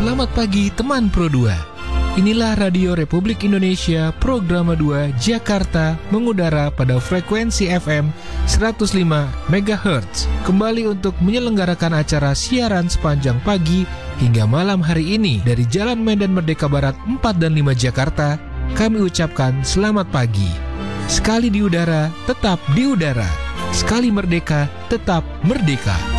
Selamat pagi teman Pro 2. Inilah Radio Republik Indonesia Programa 2 Jakarta mengudara pada frekuensi FM 105 MHz. Kembali untuk menyelenggarakan acara siaran sepanjang pagi hingga malam hari ini dari Jalan Medan Merdeka Barat 4 dan 5 Jakarta. Kami ucapkan selamat pagi. Sekali di udara, tetap di udara. Sekali merdeka, tetap merdeka.